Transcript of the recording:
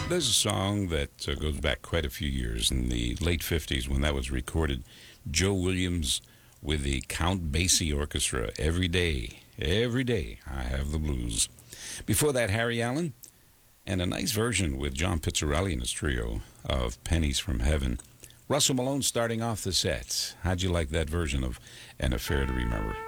There's a song that goes back quite a few years in the late 50s when that was recorded. Joe Williams with the Count Basie Orchestra. Every day I have the blues. Before that, Harry Allen, and a nice version with John Pizzarelli and his trio of Pennies from Heaven. Russell Malone starting off the set. How'd you like that version of An Affair to Remember?